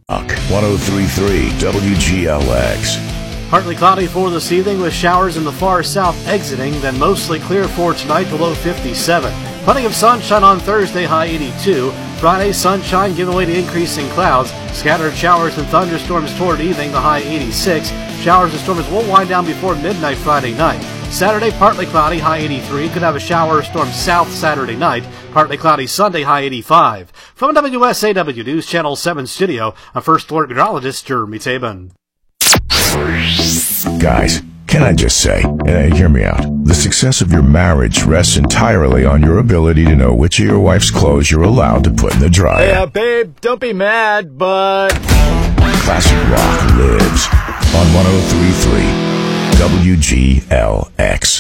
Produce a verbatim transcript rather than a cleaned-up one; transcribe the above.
one oh three point three W G L X. Partly cloudy for this evening with showers in the far south exiting, then mostly clear for tonight, below fifty-seven. Plenty of sunshine on Thursday, high eighty-two. Friday, sunshine giving way to increasing clouds. Scattered showers and thunderstorms toward evening, the high eighty-six. Showers and storms will wind down before midnight Friday night. Saturday, partly cloudy, high eighty-three. Could have a shower or storm south Saturday night. Partly cloudy Sunday, high eighty-five. From W S A W News Channel seven studio, I'm First Alert Meteorologist Jeremy Tabin. Guys, can I just say, and hear me out, the success of your marriage rests entirely on your ability to know which of your wife's clothes you're allowed to put in the dryer. Hey, uh, babe, don't be mad, but... Classic rock lives on one oh three point three W G L X.